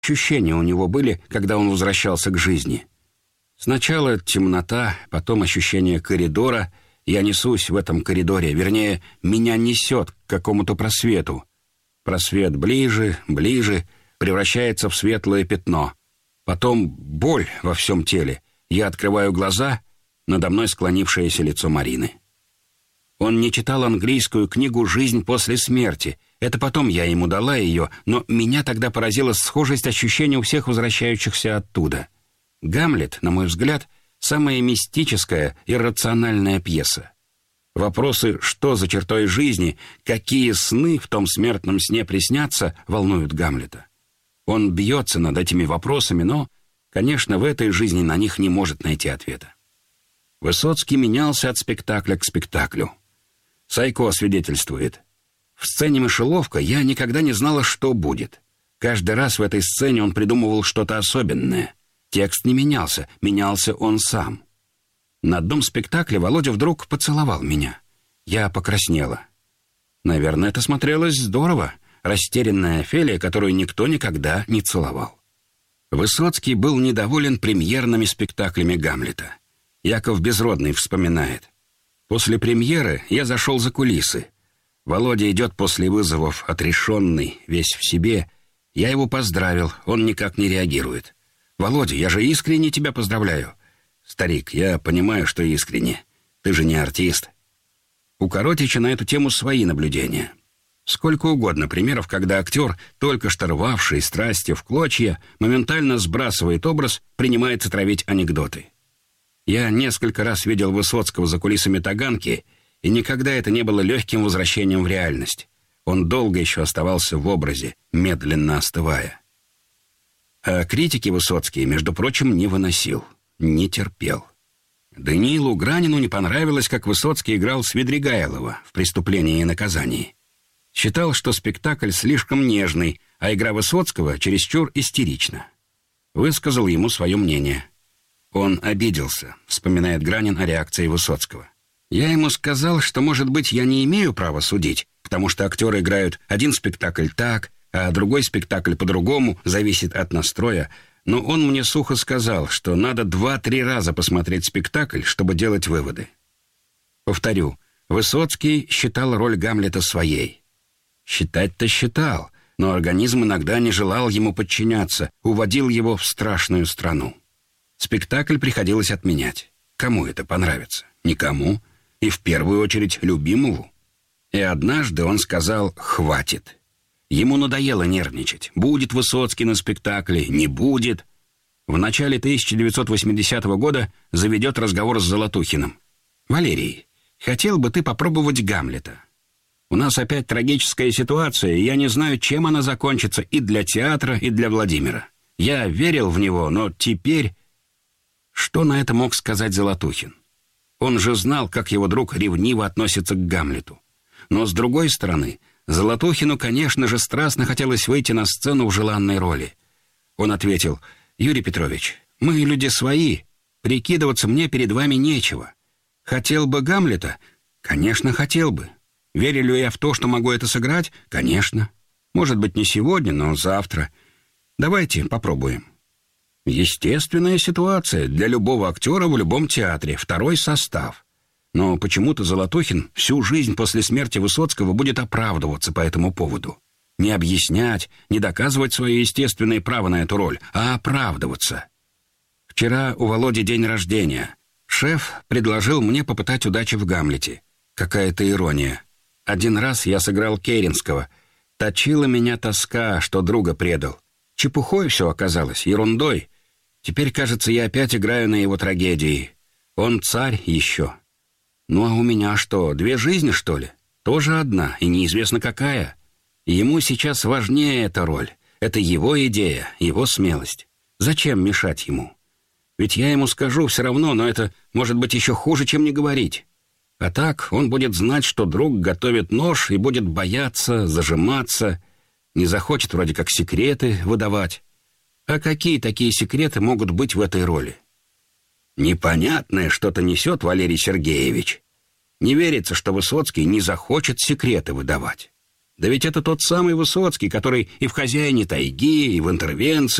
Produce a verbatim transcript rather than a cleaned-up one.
ощущения у него были, когда он возвращался к жизни? Сначала темнота, потом ощущение коридора. Я несусь в этом коридоре, вернее, меня несет к какому-то просвету. Просвет ближе, ближе, превращается в светлое пятно. Потом боль во всем теле. Я открываю глаза, надо мной склонившееся лицо Марины. Он не читал английскую книгу «Жизнь после смерти». Это потом я ему дала ее, но меня тогда поразила схожесть ощущений у всех возвращающихся оттуда. «Гамлет», на мой взгляд, самая мистическая, иррациональная пьеса. Вопросы «что за чертой жизни?», «какие сны в том смертном сне приснятся?» волнуют Гамлета. Он бьется над этими вопросами, но, конечно, в этой жизни на них не может найти ответа. Высоцкий менялся от спектакля к спектаклю. Сайко свидетельствует. В сцене «Мышеловка» я никогда не знала, что будет. Каждый раз в этой сцене он придумывал что-то особенное. Текст не менялся, менялся он сам. На одном спектакле Володя вдруг поцеловал меня. Я покраснела. Наверное, это смотрелось здорово. Растерянная Офелия, которую никто никогда не целовал. Высоцкий был недоволен премьерными спектаклями Гамлета. Яков Безродный вспоминает. После премьеры я зашел за кулисы. Володя идет после вызовов, отрешенный, весь в себе. Я его поздравил, он никак не реагирует. «Володя, я же искренне тебя поздравляю». «Старик, я понимаю, что искренне. Ты же не артист». У Коротича на эту тему свои наблюдения. Сколько угодно примеров, когда актер, только что рвавший страсти в клочья, моментально сбрасывает образ, принимается травить анекдоты. Я несколько раз видел Высоцкого за кулисами Таганки, и никогда это не было легким возвращением в реальность. Он долго еще оставался в образе, медленно остывая. А критики Высоцкий, между прочим, не выносил, не терпел. Даниилу Гранину не понравилось, как Высоцкий играл Свидригайлова в «Преступлении и наказании». Считал, что спектакль слишком нежный, а игра Высоцкого чересчур истерична. Высказал ему свое мнение. Он обиделся, вспоминает Гранин о реакции Высоцкого. «Я ему сказал, что, может быть, я не имею права судить, потому что актеры играют один спектакль так, а другой спектакль по-другому, зависит от настроя. Но он мне сухо сказал, что надо два-три раза посмотреть спектакль, чтобы делать выводы». Повторю, Высоцкий считал роль Гамлета своей. Считать-то считал, но организм иногда не желал ему подчиняться, уводил его в страшную страну. Спектакль приходилось отменять. Кому это понравится? Никому. И в первую очередь любимому. И однажды он сказал «хватит». Ему надоело нервничать. Будет Высоцкий на спектакле, не будет. В начале тысяча девятьсот восьмидесятого года заведет разговор с Золотухиным. «Валерий, хотел бы ты попробовать Гамлета? У нас опять трагическая ситуация, и я не знаю, чем она закончится и для театра, и для Владимира. Я верил в него, но теперь...» Что на это мог сказать Золотухин? Он же знал, как его друг ревниво относится к Гамлету. Но, с другой стороны, Золотухину, конечно же, страстно хотелось выйти на сцену в желанной роли. Он ответил: «Юрий Петрович, мы люди свои, прикидываться мне перед вами нечего. Хотел бы Гамлета? Конечно, хотел бы. Верю ли я в то, что могу это сыграть? Конечно. Может быть, не сегодня, но завтра. Давайте попробуем». Естественная ситуация для любого актера в любом театре, второй состав. Но почему-то Золотухин всю жизнь после смерти Высоцкого будет оправдываться по этому поводу. Не объяснять, не доказывать свое естественное право на эту роль, а оправдываться. Вчера у Володи день рождения. Шеф предложил мне попытать удачи в Гамлете. Какая-то ирония. Один раз я сыграл Керенского. Точила меня тоска, что друга предал. Чепухой все оказалось, ерундой. Теперь, кажется, я опять играю на его трагедии. Он царь еще. Ну а у меня что, две жизни, что ли? Тоже одна, и неизвестно какая. Ему сейчас важнее эта роль. Это его идея, его смелость. Зачем мешать ему? Ведь я ему скажу все равно, но это может быть еще хуже, чем не говорить. А так он будет знать, что друг готовит нож и будет бояться, зажиматься, не захочет вроде как секреты выдавать. А какие такие секреты могут быть в этой роли? Непонятное что-то несет Валерий Сергеевич. Не верится, что Высоцкий не захочет секреты выдавать. Да ведь это тот самый Высоцкий, который и в «Хозяине тайги», и в «Интервенции»